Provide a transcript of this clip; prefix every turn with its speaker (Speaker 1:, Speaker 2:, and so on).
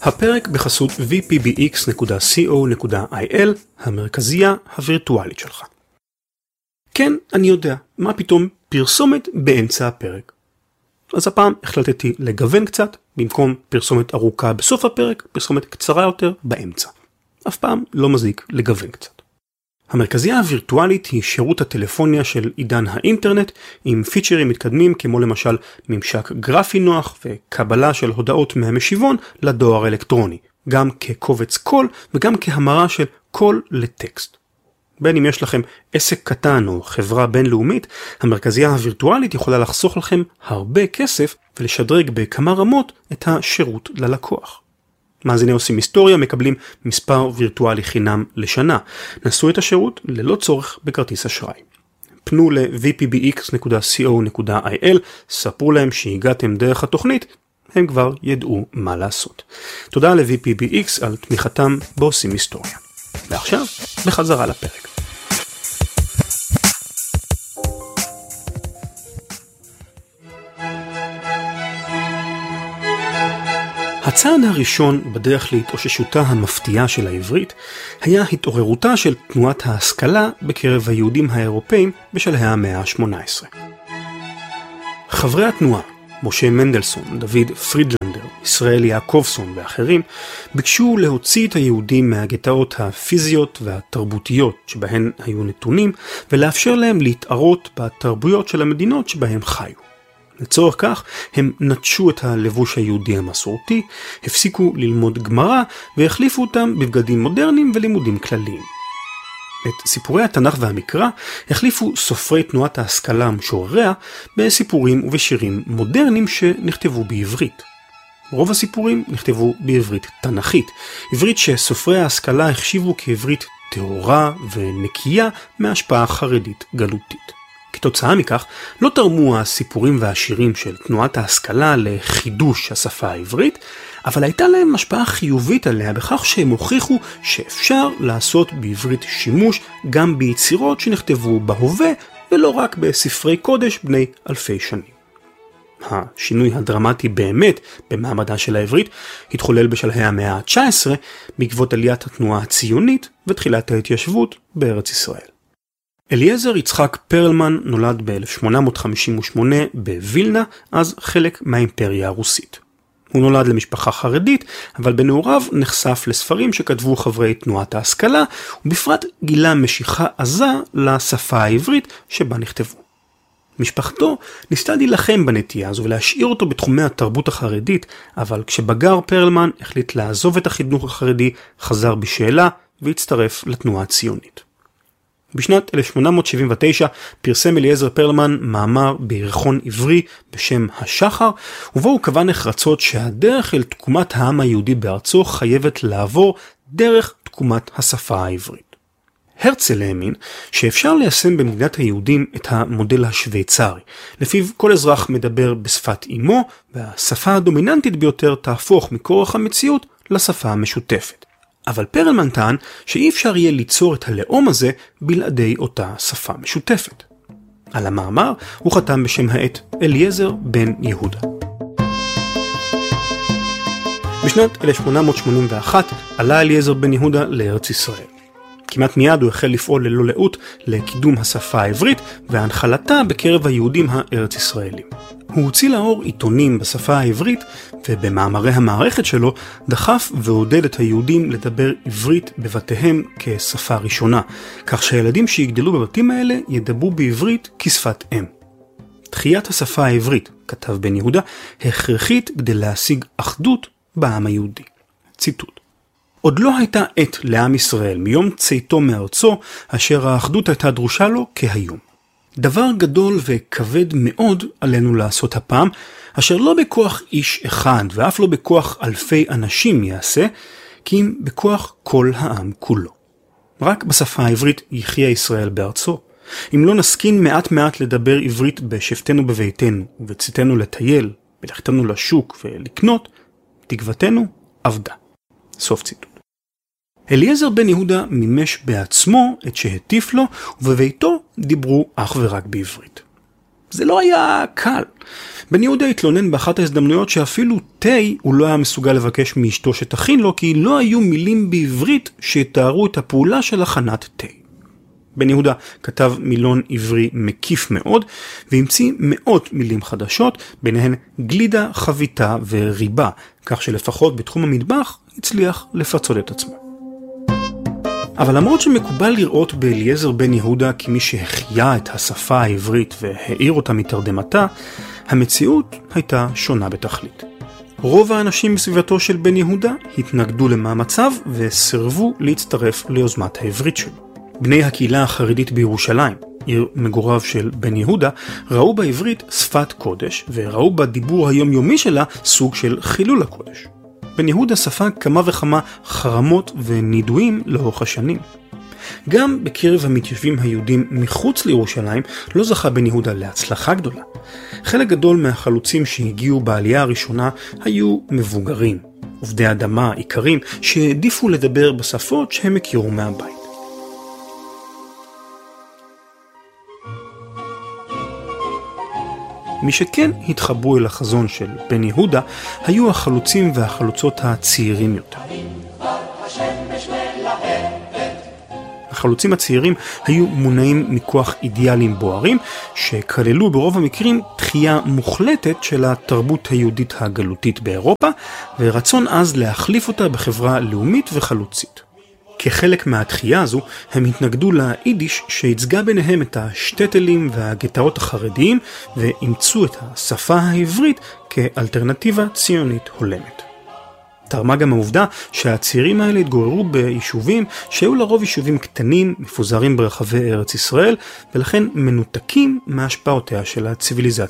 Speaker 1: הפרק בחסות vpbx.co.il, המרכזייה הווירטואלית שלך. כן, אני יודע, מה פתאום פרסומת באמצע הפרק. אז הפעם החלטתי לגוון קצת, במקום פרסומת ארוכה בסוף הפרק, פרסומת קצרה יותר באמצע. אף פעם לא מזיק לגוון קצת. המרכזייה הווירטואלית היא שירות הטלפוניה של עידן האינטרנט, עם פיצ'רים מתקדמים כמו למשל ממשק גרפי נוח וקבלה של הודעות מהמשיבון לדואר אלקטרוני, גם כקובץ קול וגם כהמרה של קול לטקסט. בין אם יש לכם עסק קטן או חברה בינלאומית, המרכזייה הווירטואלית יכולה לחסוך לכם הרבה כסף ולשדרג בכמה רמות את השירות ללקוח. מאזיני עושים היסטוריה מקבלים מספר וירטואלי חינם לשנה. נסו את השירות ללא צורך בכרטיס אשראי. פנו ל-vpbx.co.il, ספרו להם שהגעתם דרך התוכנית, הם כבר ידעו מה לעשות. תודה ל-vpbx על תמיכתם בעושים היסטוריה. ועכשיו, בחזרה לפרק. הצעד הראשון בדרך להתאוששותה המפתיעה של העברית היה התעוררותה של תנועת ההשכלה בקרב היהודים האירופאים בשלהי המאה ה-18. חברי התנועה, משה מנדלסון, דוד פרידלנדר, ישראל יעקובסון ואחרים, ביקשו להוציא את היהודים מהגטאות הפיזיות והתרבותיות שבהן היו נתונים, ולאפשר להם להתערות בתרבויות של המדינות שבהן חיו. לצורך כך הם נטשו את הלבוש היהודי המסורתי, הפסיקו ללמוד גמרא והחליפו אותם בבגדים מודרניים ולימודים כלליים. את סיפורי התנ"ך והמקרא החליפו סופרי תנועת ההשכלה המשורריה בסיפורים ובשירים מודרניים שנכתבו בעברית. רוב הסיפורים נכתבו בעברית תנ"כית, עברית שסופרי ההשכלה החשיבו כעברית טהורה ונקייה מהשפעה חרדית גלותית. כתוצאה מכך, לא תרמו הסיפורים והשירים של תנועת ההשכלה לחידוש השפה העברית, אבל הייתה להם השפעה חיובית עליה בכך שהם הוכיחו שאפשר לעשות בעברית שימוש גם ביצירות שנכתבו בהווה, ולא רק בספרי קודש בני אלפי שנים. השינוי הדרמטי באמת במעמדה של העברית התחולל בשלהי המאה ה-19 בעקבות עליית התנועה הציונית ותחילת ההתיישבות בארץ ישראל. אליעזר יצחק פרלמן נולד ב-1858 בווילנה, אז חלק מהאימפריה הרוסית. הוא נולד למשפחה חרדית, אבל בנעוריו נחשף לספרים שכתבו חברי תנועת ההשכלה, ובפרט גילה משיכה עזה לשפה העברית שבה נכתבו. משפחתו ניסתה להילחם בנטייה הזו ולהשאיר אותו בתחומי התרבות החרדית, אבל כשבגר פרלמן החליט לעזוב את החינוך החרדי, חזר בשאלה והצטרף לתנועה הציונית. בשנת 1879 פרסם אליעזר פרלמן מאמר בירחון עברי בשם השחר, ובו הוא קבע נחרצות שהדרך אל תקומת העם היהודי בארצו חייבת לעבור דרך תקומת השפה העברית. הרצל האמין שאפשר ליישם במדינת היהודים את המודל השוויצרי, לפיו כל אזרח מדבר בשפת אמו, והשפה הדומיננטית ביותר תהפוך מכורח המציאות לשפה המשותפת. אבל פרלמן טען שאי אפשר יהיה ליצור את הלאום הזה בלעדי אותה שפה משותפת. על המאמר הוא חתם בשם העט אליעזר בן יהודה. בשנת 1881 עלה אליעזר בן יהודה לארץ ישראל. כמעט מיד הוא החל לפעול ללא לאות לקידום השפה העברית והנחלתה בקרב היהודים הארץ ישראלים. הוא הוציא לאור עיתונים בשפה העברית, ובמאמרי המערכת שלו דחף ועודד את היהודים לדבר עברית בבתיהם כשפה ראשונה, כך שהילדים שיגדלו בבתים האלה ידברו בעברית כשפת אם. תחיית השפה העברית, כתב בן יהודה, הכרחית כדי להשיג אחדות בעם היהודי. ציטוט: עוד לא הייתה עת לעם ישראל מיום צאתו מארצו, אשר האחדות הייתה דרושה לו כהיום. דבר גדול וכבד מאוד עלינו לעשות הפעם, אשר לא בכוח איש אחד ואף לא בכוח אלפי אנשים יעשה, כי אם בכוח כל העם כולו. רק בשפה העברית יחיה ישראל בארצו. אם לא נסכין מעט לדבר עברית בשבתנו בביתנו, ובצאתנו לטייל, בלכתנו לשוק ולקנות, תקוותנו עבדה. סוף ציטוט. אליעזר בן יהודה מימש בעצמו את שהטיף לו, ובביתו דיברו אך ורק בעברית. זה לא היה קל. בן יהודה התלונן באחת ההזדמנויות שאפילו תה הוא לא היה מסוגל לבקש מאשתו שתכין לו, כי לא היו מילים בעברית שתארו את הפעולה של הכנת תה. בן יהודה כתב מילון עברי מקיף מאוד, והמציא מאות מילים חדשות, ביניהן גלידה, חביתה וריבה, כך שלפחות בתחום המטבח הצליח לפצות את עצמו. אבל למרות שמקובל לראות באליעזר בן יהודה כמי שהחיה את השפה העברית והעיר אותה מתרדמתה, המציאות הייתה שונה בתכלית. רוב האנשים בסביבתו של בן יהודה התנגדו למאמציו וסירבו להצטרף ליוזמת העברית שלו. בני הקהילה החרדית בירושלים, עיר מגוריו של בן יהודה, ראו בעברית שפת קודש וראו בדיבור היומיומי שלה סוג של חילול הקודש. בן יהודה ספג כמה וכמה חרמות ונידויים לאורך השנים. גם בקרב המתיישבים היהודים מחוץ לירושלים לא זכה בן יהודה להצלחה גדולה. חלק גדול מהחלוצים שהגיעו בעלייה הראשונה היו מבוגרים, עובדי אדמה, עיקרים, שהעדיפו לדבר בשפות שהם הכירו מהבית. מי שכן התחברו אל החזון של בן יהודה היו החלוצים והחלוצות הצעירים יותר. החלוצים הצעירים היו מונעים מכוח אידיאלים בוערים, שכללו ברוב המקרים דחייה מוחלטת של התרבות היהודית הגלותית באירופה, ורצון אז להחליף אותה בחברה לאומית וחלוצית. כחלק מהדחייה הזו, הם התנגדו ליידיש שהצגה ביניהם את השטטלים והגטאות החרדיים, ואימצו את השפה העברית כאלטרנטיבה ציונית הולמת. תרמה גם העובדה שהצעירים האלה התגוררו ביישובים שהיו לרוב יישובים קטנים, מפוזרים ברחבי ארץ ישראל, ולכן מנותקים מהשפעותיה של הציביליזציה